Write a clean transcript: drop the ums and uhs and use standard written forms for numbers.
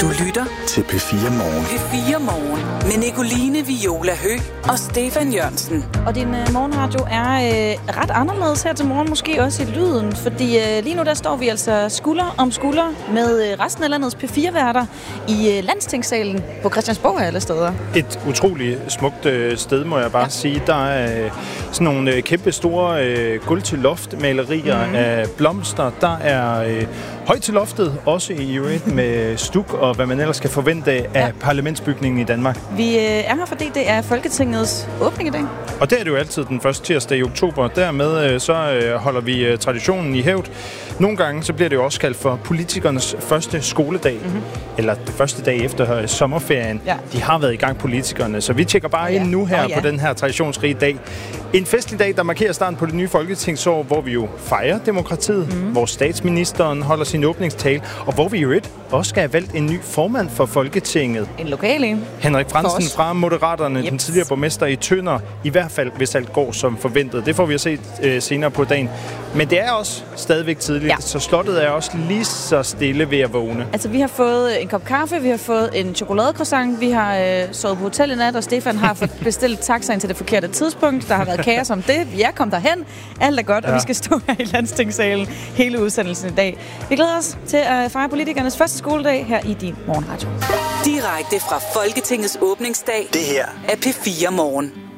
Du lytter til P4 Morgen. P4 Morgen med Nicoline Viola Høgh og Stefan Jørgensen. Og din morgenradio er ret anderledes her til morgen, måske også i lyden, fordi lige nu der står vi altså skulder om skulder med resten af landets P4-værter i Landstingssalen på Christiansborg alle steder. Et utroligt smukt sted, må jeg bare sige. Der er sådan nogle kæmpe store gulv til loft malerier af blomster. Der er højt til loftet, også i øvrigt med stuk og hvad man ellers kan forvente af parlamentsbygningen i Danmark. Vi er her, fordi det er Folketingets åbning i dag. Og det er det jo altid den første tirsdag i oktober. Dermed så holder vi traditionen i hævd. Nogle gange så bliver det jo også kaldt for politikernes første skoledag. Eller det første dag efter sommerferien. Ja. De har været i gang, politikerne. Så vi tjekker bare ind nu her på den her traditionsrige dag. En festlig dag, der markerer starten på det nye folketingsår, hvor vi jo fejrer demokratiet, hvor statsministeren holder sin åbningstale, og hvor vi jo også skal have valgt en ny formand for Folketinget. En lokal en. Henrik Frandsen fra Moderaterne, den tidligere borgmester i Tønder, i hvert fald hvis alt går som forventet. Det får vi at se senere på dagen. Men det er også stadigvæk tidligt, så slottet er også lige så stille ved at vågne. Altså vi har fået en kop kaffe, vi har fået en chokoladecroissant, vi har sovet på hotel i nat, og Stefan har fået bestilt taxaen til det forkerte tidspunkt. Der har været kaos om det. Vi er kommet derhen. Alt er godt, og vi skal stå her i Landstingssalen hele udsendelsen i dag. Vi glæder os til at fejre politikernes første skoledag her i din morgenradio. Direkte fra Folketingets åbningsdag. Det her er P4 Morgen.